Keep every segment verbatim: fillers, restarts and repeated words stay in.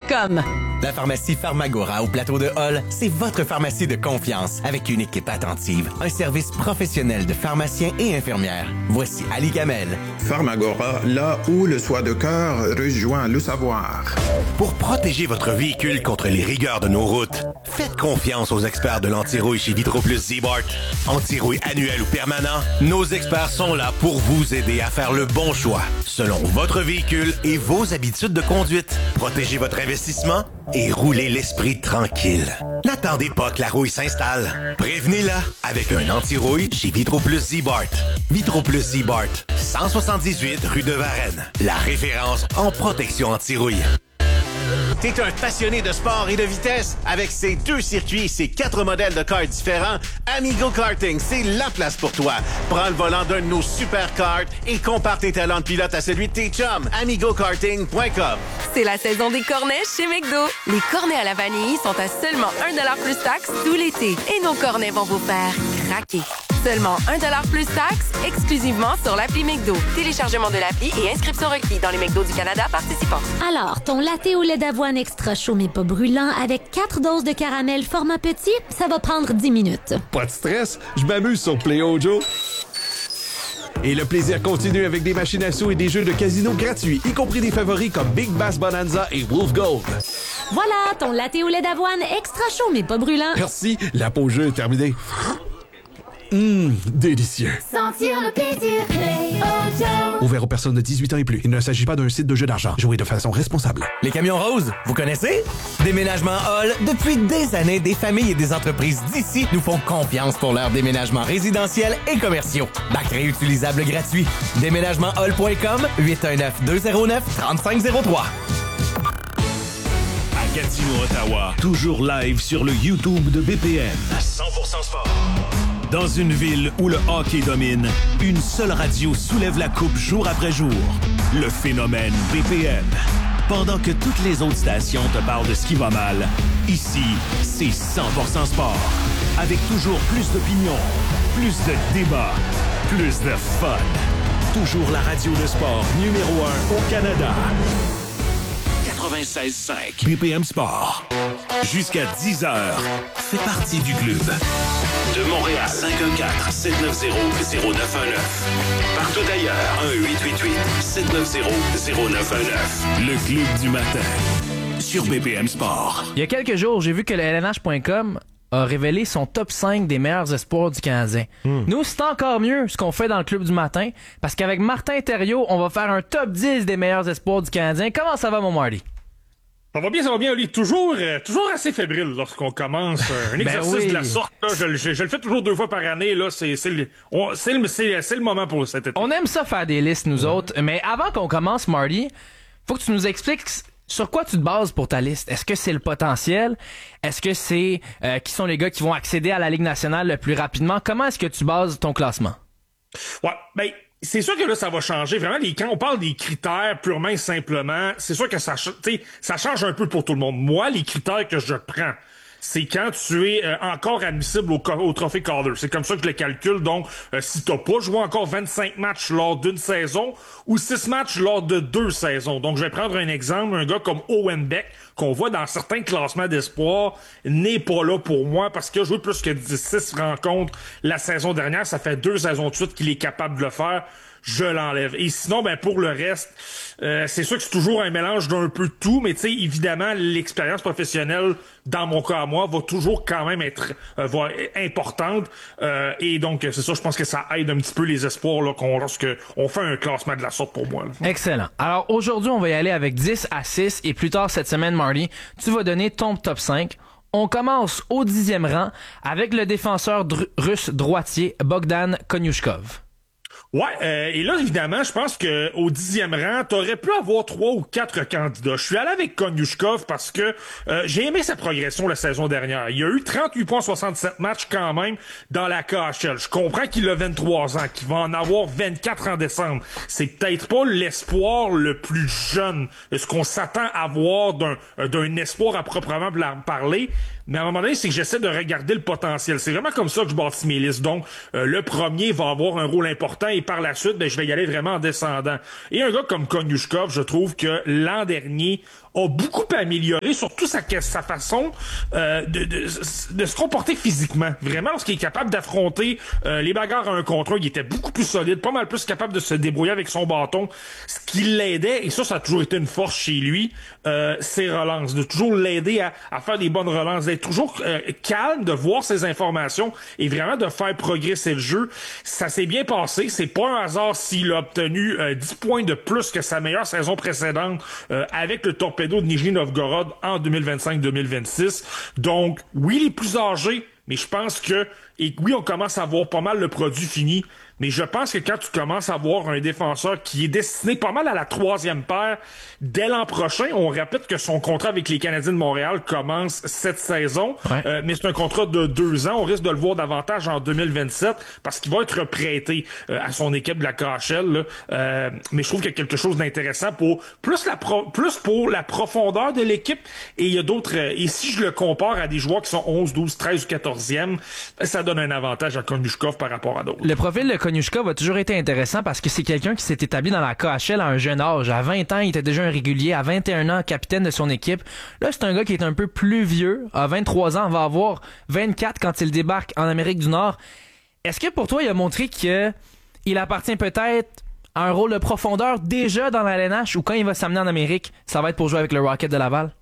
com. La pharmacie Pharmagora au plateau de Hall, c'est votre pharmacie de confiance avec une équipe attentive, un service professionnel de pharmaciens et infirmières. Voici Ali Kamel. Pharmagora, là où le soi de cœur rejoint le savoir. Pour protéger votre véhicule contre les rigueurs de nos routes, faites confiance aux experts de l'anti-rouille chez Vitroplus Z-Bart. Anti-rouille annuel ou permanent, nos experts sont là pour vous aider à faire le bon choix selon votre véhicule et vos habitudes de conduite. Protégez votre investissement et roulez l'esprit tranquille. N'attendez pas que la rouille s'installe. Prévenez-la avec un anti-rouille chez Vitroplus Z-Bart. Vitroplus Z-Bart, cent soixante-dix-huit rue de Varennes. La référence en protection anti-rouille. T'es un passionné de sport et de vitesse? Avec ses deux circuits et ses quatre modèles de karts différents, Amigo Karting, c'est la place pour toi. Prends le volant d'un de nos super karts et compare tes talents de pilote à celui de tes chums. amigo karting point com. C'est la saison des cornets chez McDo. Les cornets à la vanille sont à seulement un dollar plus taxe tout l'été. Et nos cornets vont vous faire craquer. Seulement un dollar plus taxe, exclusivement sur l'appli McDo. Téléchargement de l'appli et inscription requis dans les McDo du Canada participants. Alors, ton latte au lait d'avoine extra chaud mais pas brûlant avec quatre doses de caramel format petit, ça va prendre dix minutes. Pas de stress, je m'amuse sur Play Ojo. Et le plaisir continue avec des machines à sous et des jeux de casino gratuits, y compris des favoris comme Big Bass Bonanza et Wolf Gold. Voilà, ton latte au lait d'avoine extra chaud mais pas brûlant. Merci, la pause jeu est terminée. Hum, délicieux. Sentir le plaisir, Play Ojo. Ouvert aux personnes de dix-huit ans et plus. Il ne s'agit pas d'un site de jeu d'argent. Jouez de façon responsable. Les camions roses, vous connaissez? Déménagement Hall, depuis des années, des familles et des entreprises d'ici nous font confiance pour leurs déménagements résidentiels et commerciaux. Bac réutilisable gratuit. déménagement hall point com, huit un neuf, deux zéro neuf, trois cinq zéro trois. À Gatineau, Ottawa, toujours live sur le YouTube de B P M. À cent pour cent sport. Dans une ville où le hockey domine, une seule radio soulève la coupe jour après jour. Le phénomène B P M. Pendant que toutes les autres stations te parlent de ce qui va mal, ici, c'est cent pour cent sport. Avec toujours plus d'opinions, plus de débats, plus de fun. Toujours la radio de sport numéro un au Canada. quatre-vingt-seize cinq B P M Sport. Jusqu'à dix heures, fais partie du club. De Montréal, cinq un quatre, sept neuf zéro, zéro neuf un neuf. Partout ailleurs, un huit huit huit, sept neuf zéro, zéro neuf un neuf. Le club du matin, sur B P M Sport. Il y a quelques jours, j'ai vu que le L N H point com a révélé son top cinq des meilleurs espoirs du Canadien. Mm. Nous, c'est encore mieux ce qu'on fait dans le club du matin, parce qu'avec Martin Thériault, on va faire un top dix des meilleurs espoirs du Canadien. Comment ça va, mon Marty? Ça va bien, ça va bien, Oli. Toujours, euh, toujours assez fébrile lorsqu'on commence euh, un exercice ben oui. de la sorte. Là, je, je, je le fais toujours deux fois par année. Là, c'est, c'est, le, on, c'est, le, c'est, c'est le moment pour cet été. On aime ça faire des listes, nous mmh. autres. Mais avant qu'on commence, Marty, faut que tu nous expliques sur quoi tu te bases pour ta liste. Est-ce que c'est le potentiel? Est-ce que c'est euh, qui sont les gars qui vont accéder à la Ligue nationale le plus rapidement? Comment est-ce que tu bases ton classement? Ouais, ben... c'est sûr que là, ça va changer. Vraiment, les, quand on parle des critères purement et simplement, c'est sûr que ça, ça change un peu pour tout le monde. Moi, les critères que je prends, c'est quand tu es euh, encore admissible au, au trophée Calder. C'est comme ça que je le calcule. Donc, euh, si t'as pas joué encore vingt-cinq matchs lors d'une saison ou six matchs lors de deux saisons. Donc, je vais prendre un exemple. Un gars comme Owen Beck, qu'on voit dans certains classements d'espoir, n'est pas là pour moi parce qu'il a joué plus que dix-six rencontres la saison dernière. Ça fait deux saisons de suite qu'il est capable de le faire. Je l'enlève. Et sinon, ben pour le reste, euh, c'est sûr que c'est toujours un mélange d'un peu de tout, mais tu sais, évidemment, l'expérience professionnelle, dans mon cas à moi, va toujours quand même être euh, va, importante. Euh, et donc, c'est ça, je pense que ça aide un petit peu les espoirs là, qu'on, lorsque on fait un classement de la sorte pour moi. Là. Excellent. Alors aujourd'hui, on va y aller avec dix à six et plus tard cette semaine, Marty, tu vas donner ton top cinq. On commence au dixième rang avec le défenseur dr- russe droitier Bogdan Konyushkov. Ouais, euh, et là, évidemment, je pense que au dixième rang, t'aurais pu avoir trois ou quatre candidats. Je suis allé avec Konyushkov parce que euh, j'ai aimé sa progression la saison dernière. Il a eu trente-huit points, soixante-sept matchs quand même dans la K H L. Je comprends qu'il a vingt-trois ans, qu'il va en avoir vingt-quatre en décembre. C'est peut-être pas l'espoir le plus jeune, ce qu'on s'attend à voir d'un, d'un espoir à proprement parler. Mais à un moment donné, c'est que j'essaie de regarder le potentiel. C'est vraiment comme ça que je bâtis mes listes. Donc, euh, le premier va avoir un rôle important et par la suite, ben, je vais y aller vraiment en descendant. Et un gars comme Konyushkov, je trouve que l'an dernier a beaucoup amélioré, surtout sa, sa façon euh, de, de, de se comporter physiquement. Vraiment, lorsqu'il est capable d'affronter euh, les bagarres à un contre un, il était beaucoup plus solide, pas mal plus capable de se débrouiller avec son bâton, ce qui l'aidait, et ça, ça a toujours été une force chez lui, euh, ses relances, de toujours l'aider à, à faire des bonnes relances, d'être toujours euh, calme, de voir ses informations et vraiment de faire progresser le jeu. Ça s'est bien passé, c'est pas un hasard s'il a obtenu euh, dix points de plus que sa meilleure saison précédente euh, avec le Torpedo de Nijni Novgorod en deux mille vingt-cinq deux mille vingt-six. Donc, oui, il est plus âgé, mais je pense que, et oui, on commence à voir pas mal le produit fini, mais je pense que quand tu commences à voir un défenseur qui est destiné pas mal à la troisième paire dès l'an prochain, on répète que son contrat avec les Canadiens de Montréal commence cette saison, ouais. euh, mais c'est un contrat de deux ans. On risque de le voir davantage en deux mille vingt-sept parce qu'il va être prêté euh, à son équipe de la K H L. Là. Euh, mais je trouve qu'il y a quelque chose d'intéressant pour plus la pro, plus pour la profondeur de l'équipe. Et il y a d'autres. Euh, et si je le compare à des joueurs qui sont onze, douze, treize ou quatorzième, ça donne un avantage à Konushkov par rapport à d'autres. Le profil de Konushkov a toujours été intéressant parce que c'est quelqu'un qui s'est établi dans la K H L à un jeune âge. À vingt ans, il était déjà un régulier. À vingt et un ans, capitaine de son équipe. Là, c'est un gars qui est un peu plus vieux. À vingt-trois ans, va avoir vingt-quatre quand il débarque en Amérique du Nord. Est-ce que pour toi, il a montré que il appartient peut-être à un rôle de profondeur déjà dans la L N H ou quand il va s'amener en Amérique, ça va être pour jouer avec le Rocket de Laval?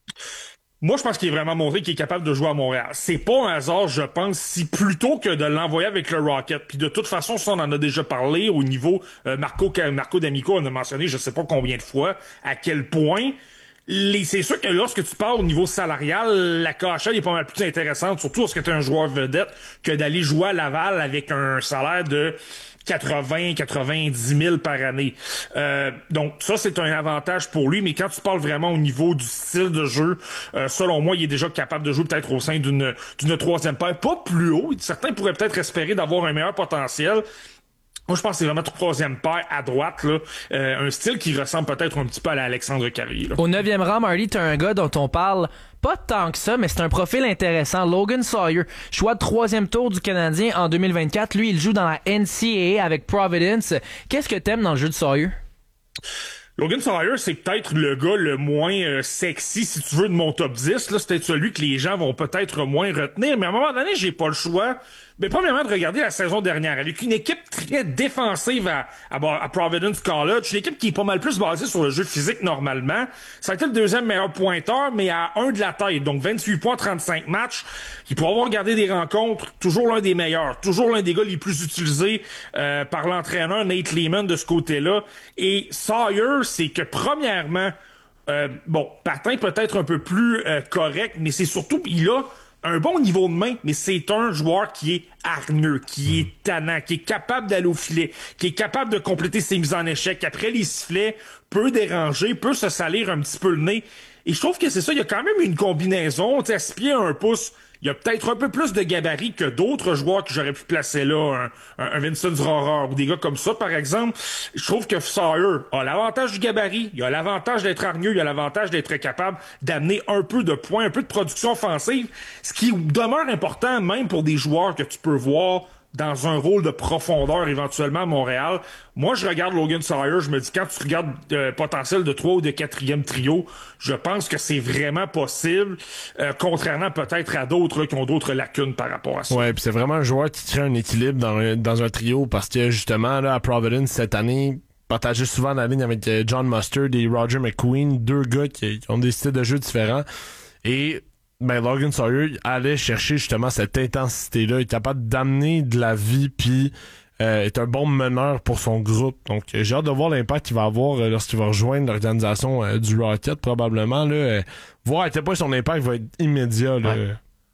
Moi, je pense qu'il est vraiment montré qu'il est capable de jouer à Montréal. C'est pas un hasard, je pense, si plutôt que de l'envoyer avec le Rocket. Puis de toute façon, ça, on en a déjà parlé au niveau euh, Marco Marco D'Amico, on a mentionné je sais pas combien de fois à quel point les, c'est sûr que lorsque tu parles au niveau salarial, la K H L est pas mal plus intéressante, surtout lorsque tu es un joueur vedette, que d'aller jouer à Laval avec un salaire de quatre-vingts, quatre-vingt-dix mille par année. Euh, donc ça, c'est un avantage pour lui, mais quand tu parles vraiment au niveau du style de jeu, euh, selon moi, il est déjà capable de jouer peut-être au sein d'une, d'une troisième paire, pas plus haut. Certains pourraient peut-être espérer d'avoir un meilleur potentiel. Moi, je pense que c'est vraiment troisième paire à droite, là. Euh, un style qui ressemble peut-être un petit peu à l'Alexandre Carrier, là. Au neuvième rang, Marty, t'as un gars dont on parle pas tant que ça, mais c'est un profil intéressant. Logan Sawyer, choix de troisième tour du Canadien en deux mille vingt-quatre. Lui, il joue dans la N C A A avec Providence. Qu'est-ce que t'aimes dans le jeu de Sawyer? Logan Sawyer, c'est peut-être le gars le moins euh, sexy, si tu veux, de mon top dix. Là, c'est peut-être celui que les gens vont peut-être moins retenir. Mais à un moment donné, j'ai pas le choix. Mais premièrement, de regarder la saison dernière. Avec une équipe très défensive à, à, à Providence College, une équipe qui est pas mal plus basée sur le jeu physique normalement. Ça a été le deuxième meilleur pointeur, mais à un de la tête. Donc vingt-huit points, trente-cinq matchs. Il pourra avoir regardé des rencontres, toujours l'un des meilleurs. Toujours l'un des gars les plus utilisés euh, par l'entraîneur Nate Lehman de ce côté-là. Et Sawyer, c'est que premièrement, euh, bon, patin peut-être un peu plus euh, correct, mais c'est surtout, il a un bon niveau de main, mais c'est un joueur qui est hargneux, qui est tannant, qui est capable d'aller au filet, qui est capable de compléter ses mises en échec. Après les sifflets, peut déranger, peut se salir un petit peu le nez. Et je trouve que c'est ça, il y a quand même une combinaison, tu sais, à six pieds, un pouce. Il y a peut-être un peu plus de gabarit que d'autres joueurs que j'aurais pu placer là, un, un, un Vincent Zrora ou des gars comme ça, par exemple. Je trouve que Sawyer a l'avantage du gabarit, il a l'avantage d'être hargneux, il a l'avantage d'être capable d'amener un peu de points, un peu de production offensive, ce qui demeure important même pour des joueurs que tu peux voir dans un rôle de profondeur éventuellement à Montréal. Moi, je regarde Logan Sawyer, je me dis, quand tu regardes le potentiel de trois ou de quatrième trio, je pense que c'est vraiment possible, euh, contrairement peut-être à d'autres là, qui ont d'autres lacunes par rapport à ça. Ouais, puis c'est vraiment un joueur qui crée un équilibre dans un, dans un trio parce que justement, là, à Providence, cette année, partageait souvent la ligne avec John Mustard et Roger McQueen, deux gars qui, qui ont des styles de jeu différents. Et ben Logan Sawyer allait chercher justement cette intensité-là, il est capable d'amener de la vie, puis euh, est un bon meneur pour son groupe. Donc j'ai hâte de voir l'impact qu'il va avoir euh, lorsqu'il va rejoindre l'organisation euh, du Rocket, probablement. Là, euh, voir à quel point son impact va être immédiat. Là. Ouais.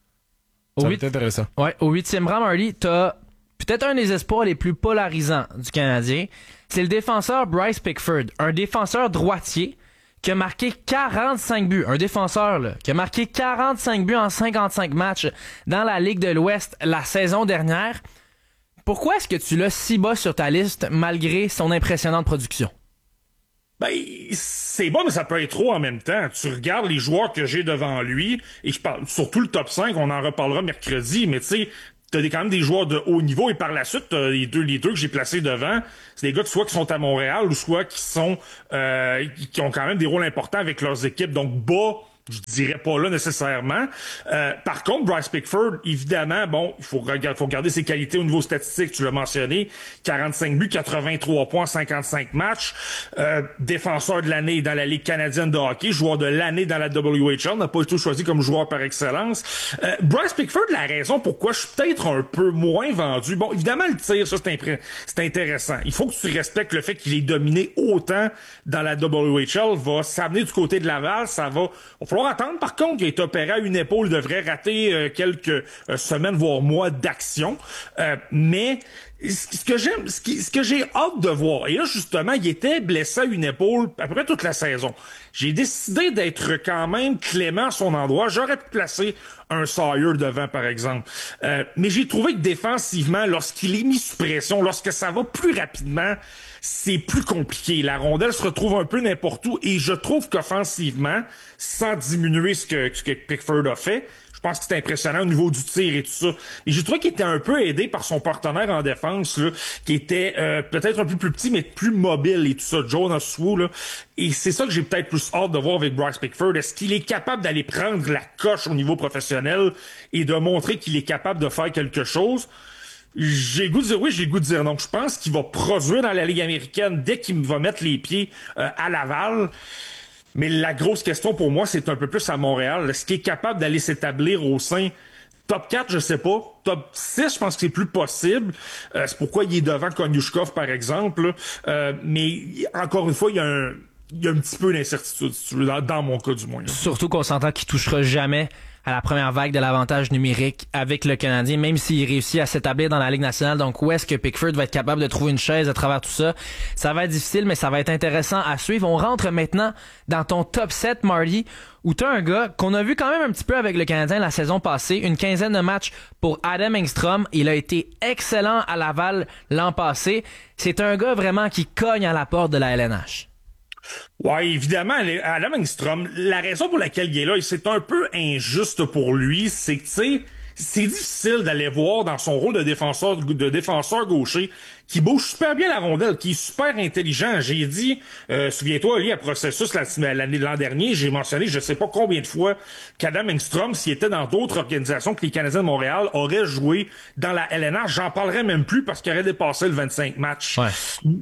Ça au va être intéressant. Ouais, au huitième rang, Marty, t'as peut-être un des espoirs les plus polarisants du Canadien. C'est le défenseur Bryce Pickford, un défenseur droitier qui a marqué quarante-cinq buts, un défenseur là, qui a marqué quarante-cinq buts en cinquante-cinq matchs dans la Ligue de l'Ouest la saison dernière. Pourquoi est-ce que tu l'as si bas sur ta liste malgré son impressionnante production? Ben, c'est bon, mais ça peut être trop en même temps. Tu regardes les joueurs que j'ai devant lui, et je parle surtout le top cinq, on en reparlera mercredi, mais tu sais, t'as des, quand même des joueurs de haut niveau, et par la suite, t'as les deux, les deux que j'ai placés devant, c'est des gars soit qui sont à Montréal ou soit qui sont euh, qui ont quand même des rôles importants avec leurs équipes. Donc bas, je dirais pas là nécessairement. Euh, par contre, Bryce Pickford, évidemment, bon, il faut regarder, faut regarder ses qualités au niveau statistique, tu l'as mentionné, quarante-cinq buts, quatre-vingt-trois points, cinquante-cinq matchs, euh, défenseur de l'année dans la Ligue canadienne de hockey, joueur de l'année dans la W H L, n'a pas été choisi comme joueur par excellence. Euh, Bryce Pickford, la raison pourquoi je suis peut-être un peu moins vendu, bon, évidemment, le tir, ça, c'est, impré- c'est intéressant. Il faut que tu respectes le fait qu'il est dominé autant dans la W H L, va s'amener du côté de Laval, ça va... Il va falloir attendre, par contre, qu'il est opéré à une épaule, devrait rater euh, quelques euh, semaines, voire mois d'action. Euh, mais ce que j'aime, ce, qui, ce que j'ai hâte de voir, et là, justement, il était blessé à une épaule à peu près toute la saison. J'ai décidé d'être quand même clément à son endroit. J'aurais pu placer un Sawyer devant, par exemple. Euh, mais j'ai trouvé que défensivement, lorsqu'il est mis sous pression, lorsque ça va plus rapidement, c'est plus compliqué. La rondelle se retrouve un peu n'importe où, et je trouve qu'offensivement, sans diminuer ce que, ce que Pickford a fait, je pense que c'est impressionnant au niveau du tir et tout ça. Et j'ai trouvé qu'il était un peu aidé par son partenaire en défense, là, qui était euh, peut-être un peu plus petit, mais plus mobile et tout ça, Jonas Swoo, là. Et c'est ça que j'ai peut-être plus hâte de voir avec Bryce Pickford. Est-ce qu'il est capable d'aller prendre la coche au niveau professionnel et de montrer qu'il est capable de faire quelque chose? J'ai le goût de dire oui, j'ai le goût de dire non. Je pense qu'il va produire dans la Ligue américaine dès qu'il va mettre les pieds euh, à Laval. Mais la grosse question pour moi, c'est un peu plus à Montréal. Est-ce qu'il est capable d'aller s'établir au sein top quatre, je sais pas. Top six, je pense que c'est plus possible. Euh, c'est pourquoi il est devant Konyushkov, par exemple. Euh, mais encore une fois, il y a un... il y a un petit peu d'incertitude, si tu veux, dans, dans mon cas du moins. Là. Surtout qu'on s'entend qu'il touchera jamais à la première vague de l'avantage numérique avec le Canadien, même s'il réussit à s'établir dans la Ligue nationale. Donc, où est-ce que Pickford va être capable de trouver une chaise à travers tout ça? Ça va être difficile, mais ça va être intéressant à suivre. On rentre maintenant dans ton top sept, Marty, où t'as un gars qu'on a vu quand même un petit peu avec le Canadien la saison passée. Une quinzaine de matchs pour Adam Engstrom. Il a été excellent à Laval l'an passé. C'est un gars vraiment qui cogne à la porte de la L N H. Ouais, évidemment, Adam Engstrom, la raison pour laquelle il est là, et c'est un peu injuste pour lui, c'est que, tu sais, c'est difficile d'aller voir dans son rôle de défenseur de défenseur gaucher qui bouge super bien la rondelle, qui est super intelligent. J'ai dit, euh, souviens-toi, Ali, à Processus l'année l'an dernier, j'ai mentionné, je sais pas combien de fois, qu'Adam Engstrom, s'il était dans d'autres organisations que les Canadiens de Montréal, aurait joué dans la L N H. J'en parlerai même plus parce qu'il aurait dépassé le vingt-cinq matchs. Ouais.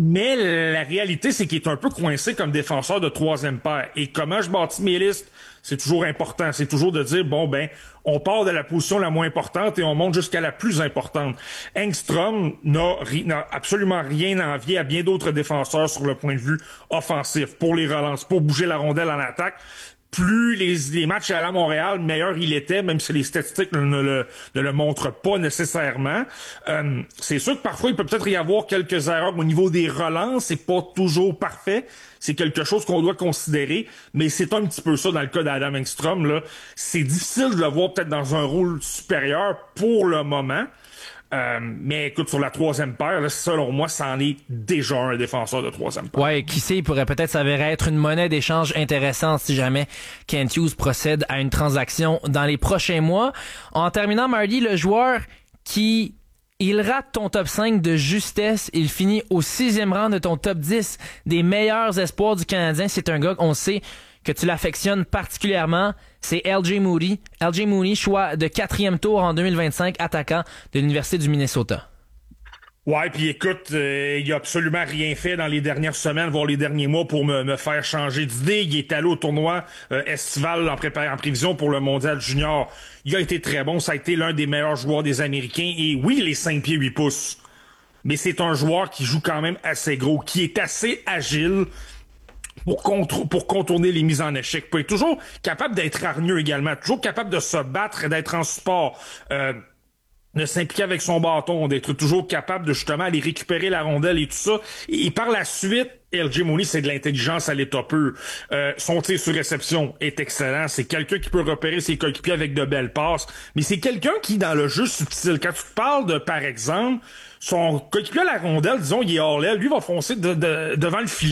Mais la réalité, c'est qu'il est un peu coincé comme défenseur de troisième paire. Et comment je bâtis mes listes, c'est toujours important. C'est toujours de dire, bon, ben, on part de la position la moins importante et on monte jusqu'à la plus importante. Engstrom n'a, n'a absolument rien à envier à bien d'autres défenseurs sur le point de vue offensif, pour les relances, pour bouger la rondelle en attaque. Plus les, les matchs allaient à Montréal, meilleur il était, même si les statistiques ne, ne, le, ne le montrent pas nécessairement. Euh, c'est sûr que parfois, il peut peut-être y avoir quelques erreurs au niveau des relances. C'est pas toujours parfait. C'est quelque chose qu'on doit considérer, mais c'est un petit peu ça dans le cas d'Adam Engstrom, là. C'est difficile de le voir peut-être dans un rôle supérieur pour le moment. Euh, mais écoute, sur la troisième paire, là, selon moi, ça en est déjà un défenseur de troisième paire. Ouais, qui sait, il pourrait peut-être s'avérer être une monnaie d'échange intéressante si jamais Kent Hughes procède à une transaction dans les prochains mois. En terminant, Marty, le joueur qui... il rate ton top cinq de justesse. Il finit au sixième rang de ton top dix des meilleurs espoirs du Canadien. C'est un gars qu'on sait que tu l'affectionnes particulièrement. C'est L J Moody. L J Moody, choix de quatrième tour en deux mille vingt-cinq, attaquant de l'Université du Minnesota. Ouais, puis écoute, euh, il a absolument rien fait dans les dernières semaines, voire les derniers mois, pour me, me faire changer d'idée. Il est allé au tournoi euh, estival en, prépa- en prévision pour le Mondial Junior. Il a été très bon, ça a été l'un des meilleurs joueurs des Américains. Et oui, les cinq pieds huit pouces. Mais c'est un joueur qui joue quand même assez gros, qui est assez agile pour, contre- pour contourner les mises en échec. Il est toujours capable d'être hargneux également, toujours capable de se battre et d'être en support. Euh, de s'impliquer avec son bâton, d'être toujours capable de justement aller récupérer la rondelle et tout ça. Et, et par la suite, L J Mooney, c'est de l'intelligence à l'état pur. Euh, son tir sur réception est excellent. C'est quelqu'un qui peut repérer ses coéquipiers avec de belles passes. Mais c'est quelqu'un qui, dans le jeu subtil, quand tu te parles de, par exemple, son coéquipier à la rondelle, disons, il est hors l'aile, lui va foncer de, de, devant le filet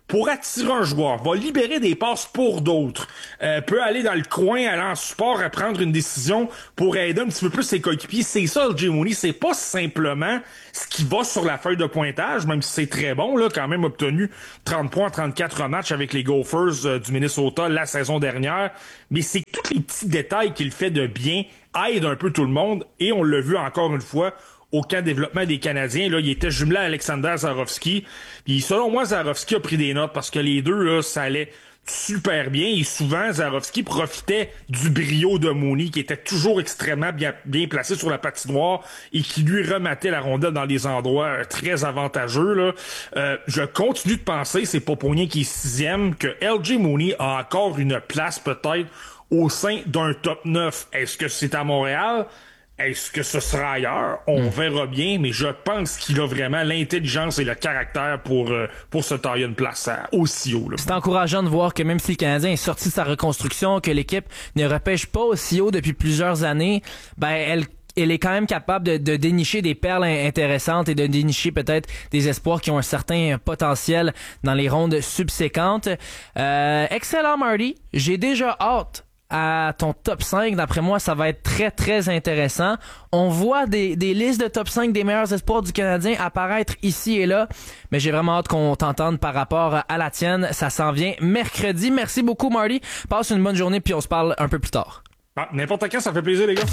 pour attirer un joueur, va libérer des passes pour d'autres, euh, peut aller dans le coin, aller en support, à prendre une décision pour aider un petit peu plus ses coéquipiers. C'est ça, L J Mooney. C'est pas simplement ce qui va sur la feuille de pointage, même si c'est très bon, là, quand même obtenu trente points en trente-quatre matchs avec les Gophers euh, du Minnesota la saison dernière. Mais c'est tous les petits détails qu'il fait de bien, aide un peu tout le monde, et on l'a vu encore une fois au camp de développement des Canadiens. Là, il était jumelé à Alexander Zarovski. Puis selon moi, Zarovski a pris des notes parce que les deux, là, ça allait super bien. Et souvent, Zarovski profitait du brio de Mooney, qui était toujours extrêmement bien, bien placé sur la patinoire et qui lui remettait la rondelle dans des endroits très avantageux. Là. Euh, je continue de penser, c'est pas pour rien qu'il est sixième, que L J Mooney a encore une place peut-être au sein d'un top neuf. Est-ce que c'est à Montréal? Est-ce que ce sera ailleurs? On mmh. verra bien, mais je pense qu'il a vraiment l'intelligence et le caractère pour euh, pour se tailler une place à, aussi haut. Là. C'est encourageant de voir que même si le Canadien est sorti de sa reconstruction, que l'équipe ne repêche pas aussi haut depuis plusieurs années, ben elle elle est quand même capable de, de dénicher des perles intéressantes et de dénicher peut-être des espoirs qui ont un certain potentiel dans les rondes subséquentes. Euh, excellent, Marty. J'ai déjà hâte à ton top cinq. D'après moi, ça va être très, très intéressant. On voit des, des listes de top cinq des meilleurs espoirs du Canadien apparaître ici et là, mais j'ai vraiment hâte qu'on t'entende par rapport à la tienne. Ça s'en vient mercredi. Merci beaucoup, Marty. Passe une bonne journée, puis on se parle un peu plus tard. Ah, n'importe quand, ça fait plaisir, les gars.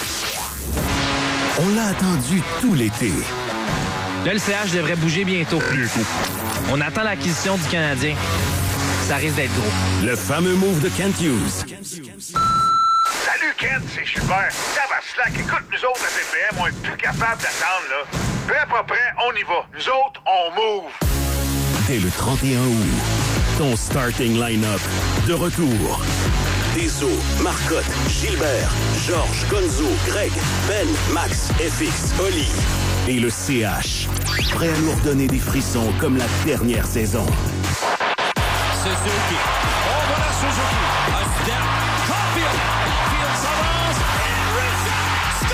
On l'a attendu tout l'été. Là, le C H devrait bouger bientôt. On attend l'acquisition du Canadien. Ça risque d'être gros. Le fameux move de Kent Hughes. Salut Kent, c'est Super. Ça va slack. Écoute, nous autres à B P M, on est plus capable d'attendre, là. Peu à peu près, on y va. Nous autres, on move. Dès le trente et un août, ton starting line-up de retour. Deso, Marcotte, Gilbert, Georges, Gonzo, Greg, Ben, Max, F X, Oli et le C H. Prêt à nous redonner des frissons comme la dernière saison. Suzuki. Oh, voilà Suzuki. A step